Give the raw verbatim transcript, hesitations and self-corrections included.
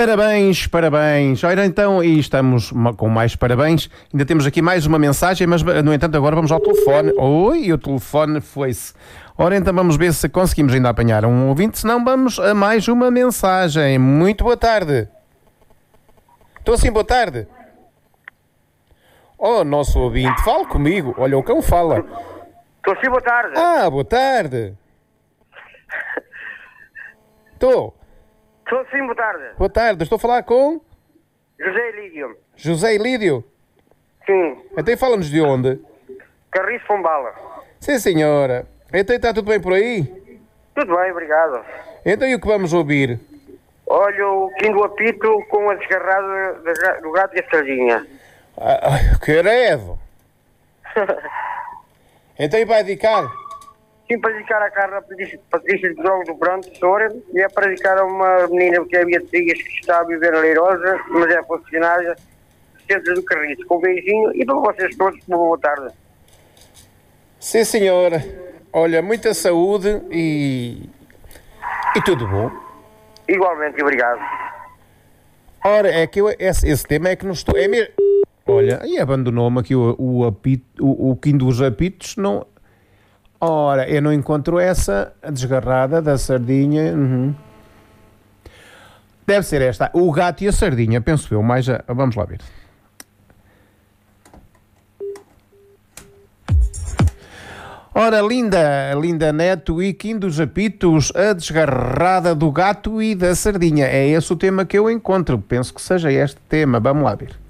Parabéns, parabéns. Ora então, e estamos com mais parabéns. Ainda temos aqui mais uma mensagem, mas no entanto agora vamos ao telefone. Oi, o telefone foi-se. Ora então vamos ver se conseguimos ainda apanhar um ouvinte, senão vamos a mais uma mensagem. Muito boa tarde. Estou assim, boa tarde. Oh, nosso ouvinte, fale comigo. Olha, o cão fala. Estou sim, boa tarde. Ah, boa tarde. Estou. Estou sim, boa tarde. Boa tarde, estou a falar com José Lídio. José Lídio. Sim. Então fala-nos de onde? Carriço Pombala. Sim, senhora. Então está tudo bem por aí? Tudo bem, obrigado. Então e o que vamos ouvir? Olha o Quim do Apito com a desgarrada do gato e a sardinha. Ah, credo. Então e vai dedicar? Sim, para dedicar a Carla Patrícia de Jogos do Pronto, Sora, e é para dedicar a uma menina que é a Beatriz, que está a viver na Leirosa, mas é funcionária do Centro do Carriço. Com um beijinho e para vocês todos, uma boa tarde. Sim, senhora. Olha, muita saúde e... e tudo bom. Igualmente, obrigado. Ora, é que eu, esse, esse tema é que não estou... É mesmo... Olha, aí abandonou-me aqui o, o, apito, o, o Quim dos Apitos, não... Ora, eu não encontro essa desgarrada da sardinha. Uhum. Deve ser esta. O gato e a sardinha, penso eu. Mais a... Vamos lá ver. Ora, linda, linda Neto e Quim dos Apitos, a desgarrada do gato e da sardinha. É esse o tema que eu encontro. Penso que seja este tema. Vamos lá ver.